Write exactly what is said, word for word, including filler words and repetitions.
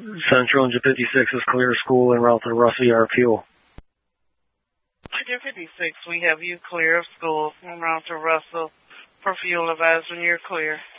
Central Engine fifty-six is clear school en route to Russell Yard Fuel. Engine fifty-six, we have you clear of school en route to Russell for fuel. Advise when you're clear.